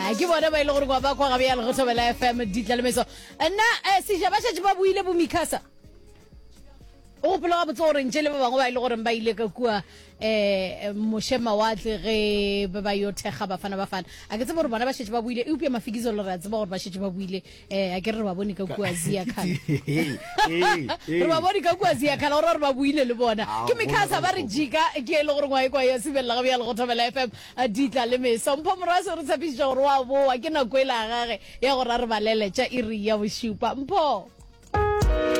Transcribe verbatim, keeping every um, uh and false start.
a ke bona ba ile gore kwa ba kwa ga bja le go thobela F M ditla le meso nna se ja ba tša ba buile bo Mikasa o gopola ga botse gore ntše le ba bangwe ba ile gore ba ile ka kua eh moshema watle ge ba ba yo thega bafana bafana a ke tse gore bana ba shetse ba buile e upia mafikizo le ra tseba gore ba shetse ba buile eh a ke re ba bone ka kua Zia Khala re ba bone ka kua Zia Khala gore ba buile le bona ke Mikasa ba re jika ke le gore ngwae kwa ya sibela ga bja le go thobela F M a ditla le meso mpho morase re tshepiswa gore wa bo wa ke na kwela gage ya gore re balele tša iri ya boshupa mpho